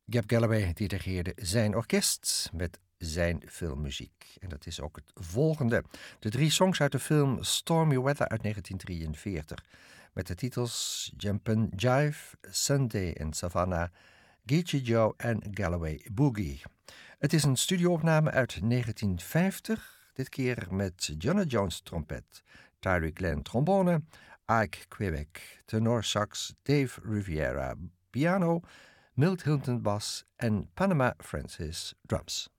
Gab Galloway dirigeerde zijn orkest met zijn filmmuziek. En dat is ook het volgende. De 3 songs uit de film Stormy Weather uit 1943. Met de titels Jumpin' Jive, Sunday in Savannah, Geechee Joe en Galloway Boogie. Het is een studioopname uit 1950. Dit keer met Johnny Jones trompet, Tyree Glenn trombone, Ike Quebec tenor sax, Dave Riviera piano, Milt Hilton bas en Panama Francis drums.